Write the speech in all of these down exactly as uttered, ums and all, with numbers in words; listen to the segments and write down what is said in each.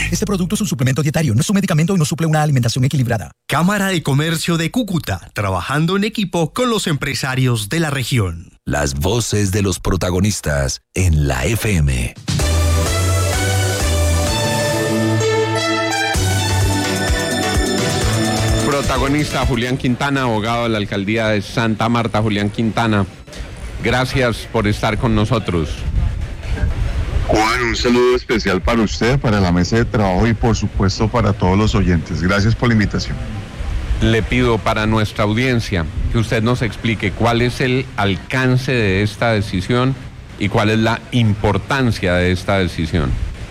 Este producto es un suplemento dietario, no es un medicamento y no suple una alimentación equilibrada. Cámara de Comercio de Cúcuta, trabajando en equipo con los empresarios de la región. Las voces de los protagonistas en la F M. Protagonista Julián Quintana, abogado de la Alcaldía de Santa Marta. Julián Quintana, gracias por estar con nosotros. Juan, un saludo especial para usted, para la mesa de trabajo y por supuesto para todos los oyentes. Gracias por la invitación. Le pido para nuestra audiencia que usted nos explique cuál es el alcance de esta decisión y cuál es la importancia de esta decisión.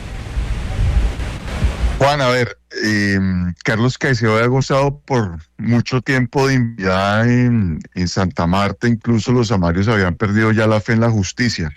Juan, a ver, eh, Carlos Caicedo ha gozado por mucho tiempo de impunidad en, en Santa Marta. Incluso los samarios habían perdido ya la fe en la justicia.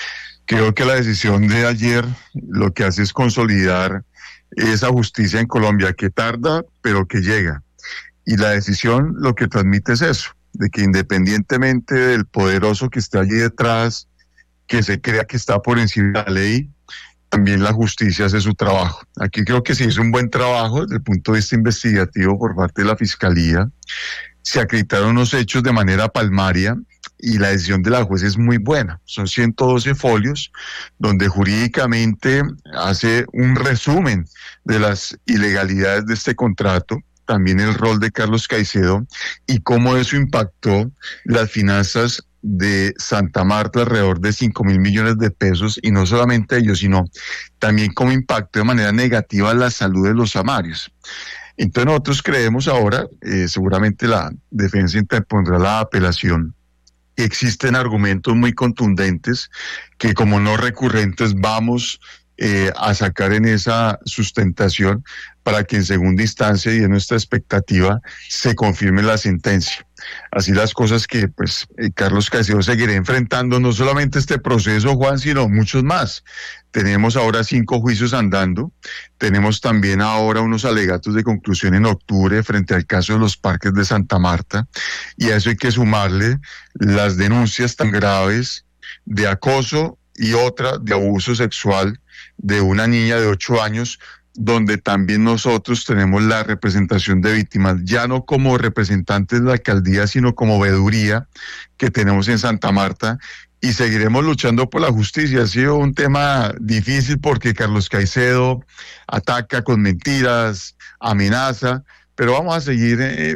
Creo que la decisión de ayer lo que hace es consolidar esa justicia en Colombia, que tarda, pero que llega. Y la decisión lo que transmite es eso, de que independientemente del poderoso que está allí detrás, que se crea que está por encima de la ley, también la justicia hace su trabajo. Aquí creo que se hizo un buen trabajo desde el punto de vista investigativo por parte de la Fiscalía. Se acreditaron unos hechos de manera palmaria y la decisión de la juez es muy buena. Son ciento doce folios donde jurídicamente hace un resumen de las ilegalidades de este contrato, también el rol de Carlos Caicedo y cómo eso impactó las finanzas de Santa Marta, alrededor de cinco mil millones de pesos, y no solamente ellos, sino también cómo impactó de manera negativa la salud de los samarios. Entonces nosotros creemos ahora, eh, seguramente la defensa interpondrá la apelación, que existen argumentos muy contundentes que como no recurrentes vamos eh, a sacar en esa sustentación para que en segunda instancia y en nuestra expectativa se confirme la sentencia. Así las cosas que pues eh, Carlos Caicedo seguirá enfrentando no solamente este proceso, Juan, sino muchos más. Tenemos ahora cinco juicios andando, tenemos también ahora unos alegatos de conclusión en octubre frente al caso de los parques de Santa Marta, y a eso hay que sumarle las denuncias tan graves de acoso y otra de abuso sexual de una niña de ocho años, donde también nosotros tenemos la representación de víctimas, ya no como representantes de la alcaldía, sino como veeduría que tenemos en Santa Marta, y seguiremos luchando por la justicia. Ha sido un tema difícil porque Carlos Caicedo ataca con mentiras, amenaza, pero vamos a seguir eh,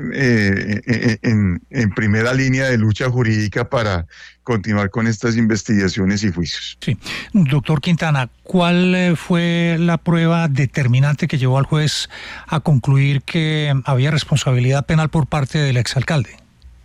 eh, en, en primera línea de lucha jurídica para continuar con estas investigaciones y juicios. Sí. Doctor Quintana, ¿cuál fue la prueba determinante que llevó al juez a concluir que había responsabilidad penal por parte del exalcalde?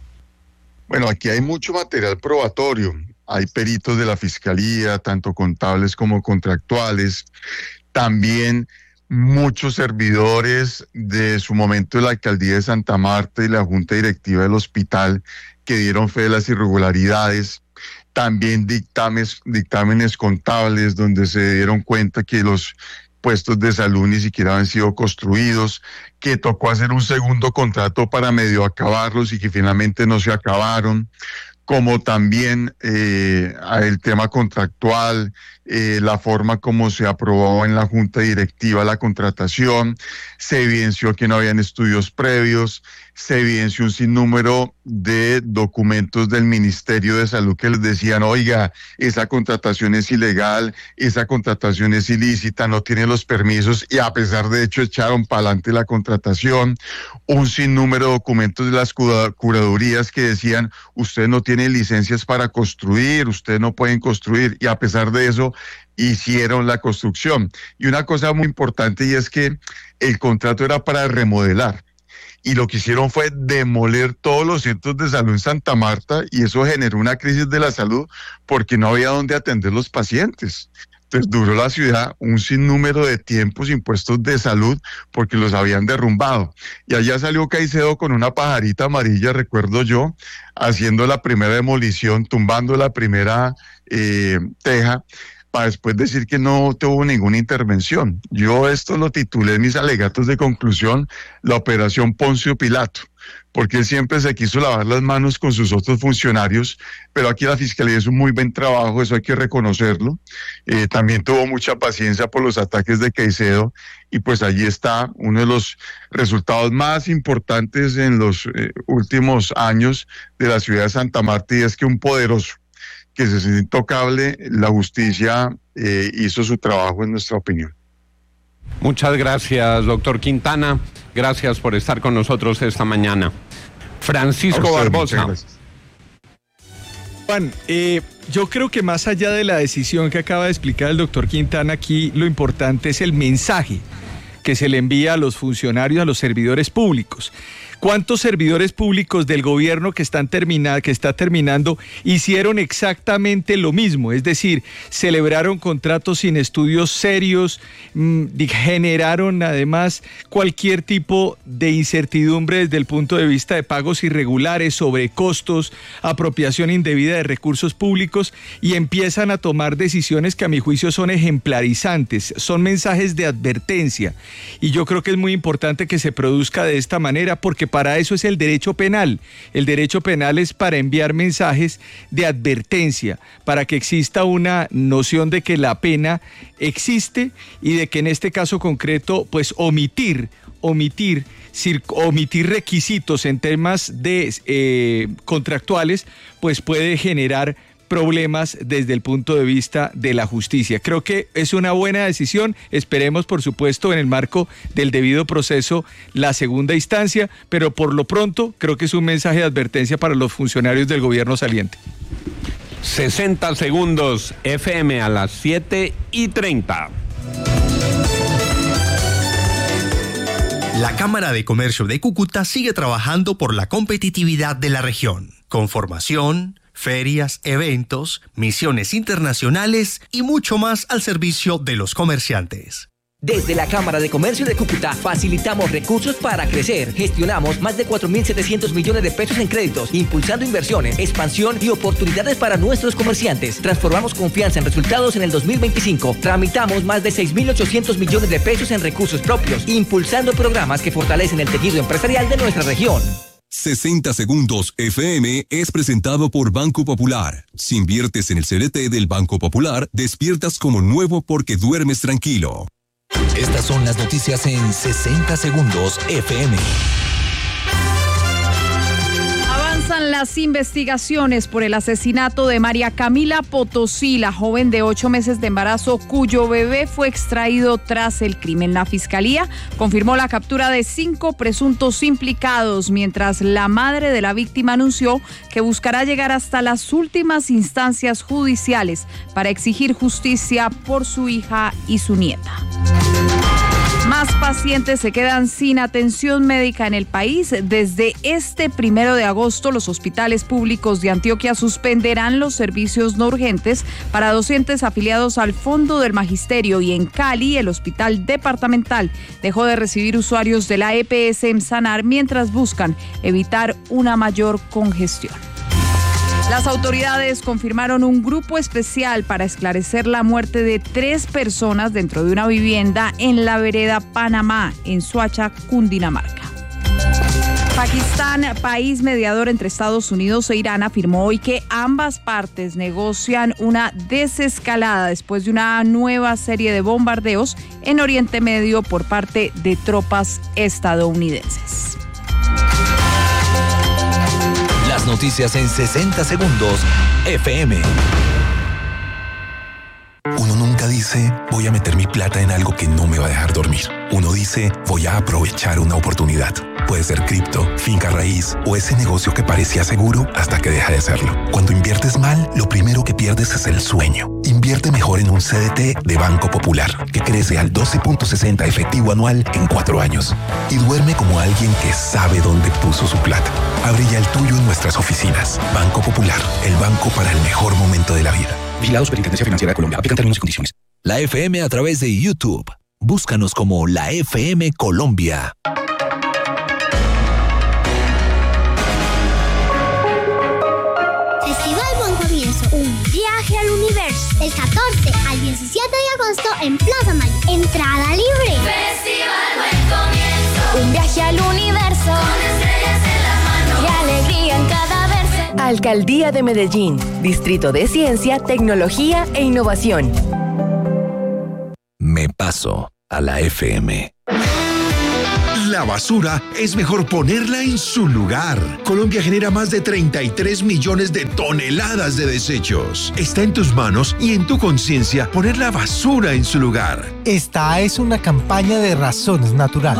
Bueno, aquí hay mucho material probatorio. Hay peritos de la Fiscalía, tanto contables como contractuales. También muchos servidores de su momento de la Alcaldía de Santa Marta y la Junta Directiva del Hospital que dieron fe de las irregularidades. También dictámenes, dictámenes contables donde se dieron cuenta que los puestos de salud ni siquiera han sido construidos, que tocó hacer un segundo contrato para medio acabarlos y que finalmente no se acabaron, como también eh, el tema contractual, eh, la forma como se aprobó en la Junta Directiva la contratación. Se evidenció que no habían estudios previos, se evidenció un sinnúmero de documentos del Ministerio de Salud que les decían, oiga, esa contratación es ilegal, esa contratación es ilícita, no tiene los permisos, y a pesar de hecho echaron para adelante la contratación. Un sinnúmero de documentos de las curadurías que decían, usted no tiene licencias para construir, ustedes no pueden construir, y a pesar de eso hicieron la construcción. Y una cosa muy importante, y es que el contrato era para remodelar, y lo que hicieron fue demoler todos los centros de salud en Santa Marta, y eso generó una crisis de la salud porque no había dónde atender los pacientes. Entonces duró la ciudad un sinnúmero de tiempos impuestos de salud porque los habían derrumbado. Y allá salió Caicedo con una pajarita amarilla, recuerdo yo, haciendo la primera demolición, tumbando la primera eh, teja, para después decir que no tuvo ninguna intervención. Yo esto lo titulé en mis alegatos de conclusión, la operación Poncio Pilato, porque él siempre se quiso lavar las manos con sus otros funcionarios, pero aquí la Fiscalía hizo un muy buen trabajo, eso hay que reconocerlo. Eh, también tuvo mucha paciencia por los ataques de Caicedo, y pues allí está uno de los resultados más importantes en los eh, últimos años de la ciudad de Santa Marta, y es que un poderoso, que se siente intocable, la justicia eh, hizo su trabajo en nuestra opinión. Muchas gracias, doctor Quintana. Gracias por estar con nosotros esta mañana. Francisco usted, Barbosa. Juan, eh, yo creo que más allá de la decisión que acaba de explicar el doctor Quintana, aquí lo importante es el mensaje que se le envía a los funcionarios, a los servidores públicos. ¿Cuántos servidores públicos del gobierno que están termina, que está terminando hicieron exactamente lo mismo? Es decir, celebraron contratos sin estudios serios, mmm, generaron además cualquier tipo de incertidumbre desde el punto de vista de pagos irregulares, sobrecostos, apropiación indebida de recursos públicos, y empiezan a tomar decisiones que a mi juicio son ejemplarizantes, son mensajes de advertencia. Y yo creo que es muy importante que se produzca de esta manera, porque para eso es el derecho penal. El derecho penal es para enviar mensajes de advertencia, para que exista una noción de que la pena existe y de que en este caso concreto, pues omitir, omitir, omitir requisitos en temas de eh, contractuales, pues puede generar problemas desde el punto de vista de la justicia. Creo que es una buena decisión, esperemos por supuesto en el marco del debido proceso la segunda instancia, pero por lo pronto creo que es un mensaje de advertencia para los funcionarios del gobierno saliente. sesenta segundos, F M a las siete y treinta. La Cámara de Comercio de Cúcuta sigue trabajando por la competitividad de la región, con formación, ferias, eventos, misiones internacionales y mucho más al servicio de los comerciantes. Desde la Cámara de Comercio de Cúcuta facilitamos recursos para crecer. Gestionamos más de cuatro mil setecientos millones de pesos en créditos, impulsando inversiones, expansión y oportunidades para nuestros comerciantes. Transformamos confianza en resultados en el dos mil veinticinco. Tramitamos más de seis mil ochocientos millones de pesos en recursos propios, impulsando programas que fortalecen el tejido empresarial de nuestra región. sesenta segundos F M es presentado por Banco Popular. Si inviertes en el C D T del Banco Popular, despiertas como nuevo porque duermes tranquilo. Estas son las noticias en sesenta segundos F M. Avanzan las investigaciones por el asesinato de María Camila Potosí, la joven de ocho meses de embarazo cuyo bebé fue extraído tras el crimen. La Fiscalía confirmó la captura de cinco presuntos implicados, mientras la madre de la víctima anunció que buscará llegar hasta las últimas instancias judiciales para exigir justicia por su hija y su nieta. Más pacientes se quedan sin atención médica en el país. Desde este primero de agosto, los hospitales públicos de Antioquia suspenderán los servicios no urgentes para docentes afiliados al Fondo del Magisterio, y en Cali, el hospital departamental dejó de recibir usuarios de la E P S en Sanar mientras buscan evitar una mayor congestión. Las autoridades confirmaron un grupo especial para esclarecer la muerte de tres personas dentro de una vivienda en la vereda Panamá, en Soacha, Cundinamarca. Pakistán, país mediador entre Estados Unidos e Irán, afirmó hoy que ambas partes negocian una desescalada después de una nueva serie de bombardeos en Oriente Medio por parte de tropas estadounidenses. Las noticias en sesenta segundos F M. Uno nunca dice, voy a meter mi plata en algo que no me va a dejar dormir. Uno dice, voy a aprovechar una oportunidad. Puede ser cripto, finca raíz o ese negocio que parecía seguro hasta que deja de serlo. Cuando inviertes mal, lo primero que pierdes es el sueño. Invierte mejor en un C D T de Banco Popular, que crece al doce punto sesenta efectivo anual en cuatro años. Y duerme como alguien que sabe dónde puso su plata. Abre ya el tuyo en nuestras oficinas. Banco Popular, el banco para el mejor momento de la vida. Vigilado Superintendencia Financiera de Colombia. Aplican términos y condiciones. La F M a través de YouTube. Búscanos como la F M Colombia. Festival Buen Comienzo. Un viaje al universo. del catorce al diecisiete de agosto en Plaza Mayor. Entrada libre. Festival Buen Comienzo. Un viaje al universo. Con estrellas en las manos. Y alegría en cada verso. Alcaldía de Medellín. Distrito de Ciencia, Tecnología e Innovación. Me paso a la F M. La basura es mejor ponerla en su lugar. Colombia genera más de treinta y tres millones de toneladas de desechos. Está en tus manos y en tu conciencia poner la basura en su lugar. Esta es una campaña de Razones Naturales.